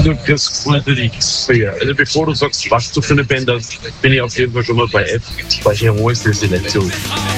Du kriegst gute Leaks. Also bevor du sagst, was du für eine Band hast, bin ich auf jeden Fall schon mal bei F, bei Heroes der Selektion.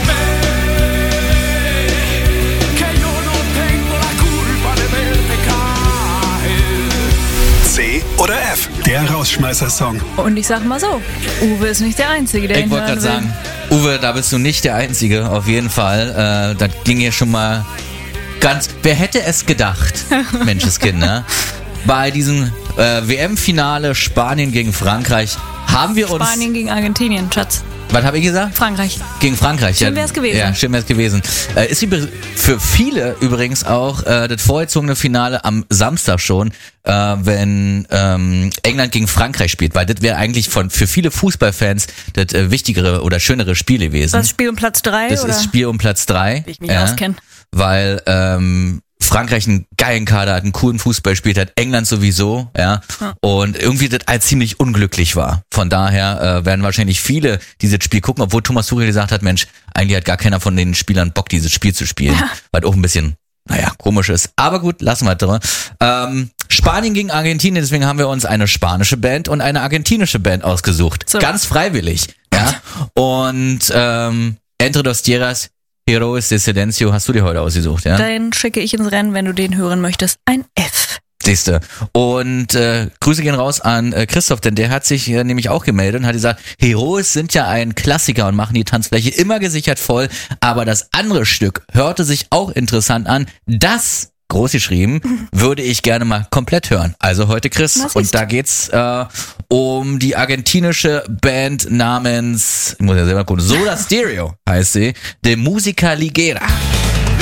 C oder F, der Rausschmeißer-Song. Und ich sag mal so, Uwe ist nicht der Einzige, der Ich wollte gerade sagen, Uwe, da bist du nicht der Einzige, auf jeden Fall. Das ging hier schon mal ganz... Wer hätte es gedacht, Menschenskinder? Bei diesem WM-Finale Spanien gegen Frankreich haben wir uns... Spanien gegen Argentinien, Schatz. Was habe ich gesagt? Frankreich. Gegen Frankreich. Schön wär's gewesen. Ja, schön wär's gewesen. Ist für viele übrigens auch das vorgezogene Finale am Samstag schon, wenn England gegen Frankreich spielt, weil das wäre eigentlich für viele Fußballfans das wichtigere oder schönere Spiel gewesen. Das Spiel um Platz 3? Das ist Spiel um Platz 3. Wie ich mich auskenne. Weil Frankreich einen geilen Kader hat, einen coolen Fußball spielt hat, England sowieso, ja. Und irgendwie das halt ziemlich unglücklich war. Von daher werden wahrscheinlich viele dieses Spiel gucken, obwohl Thomas Tuchel gesagt hat, Mensch, eigentlich hat gar keiner von den Spielern Bock, dieses Spiel zu spielen. Ja. Weil auch ein bisschen, komisch ist. Aber gut, lassen wir drin. Spanien gegen Argentinien, deswegen haben wir uns eine spanische Band und eine argentinische Band ausgesucht. So. Ganz freiwillig, ja. Und Entre dos Tierras, Heroes de Silencio hast du dir heute ausgesucht, ja? Den schicke ich ins Rennen, wenn du den hören möchtest. Ein F. Siehste. Und Grüße gehen raus an Christoph, denn der hat sich nämlich auch gemeldet und hat gesagt, Heroes sind ja ein Klassiker und machen die Tanzfläche immer gesichert voll, aber das andere Stück hörte sich auch interessant an. Das, groß geschrieben, würde ich gerne mal komplett hören. Also heute Chris. Und da geht's um die argentinische Band namens, ich muss ja selber gucken, Soda Stereo heißt sie, de Música Ligera.